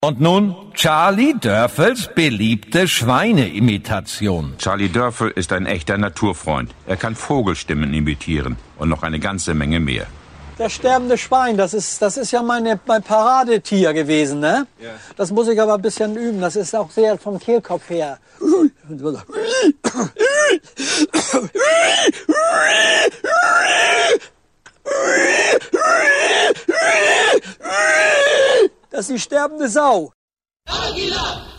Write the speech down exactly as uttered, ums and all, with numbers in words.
Und nun Charlie Dörfels beliebte Schweineimitation. Charlie Dörfel ist ein echter Naturfreund. Er kann Vogelstimmen imitieren und noch eine ganze Menge mehr. Das sterbende Schwein, das ist, das ist ja meine, mein Paradetier gewesen, ne? Ja. Das muss ich aber ein bisschen üben. Das ist auch sehr vom Kehlkopf her. Das ist die sterbende Sau. Aguilar!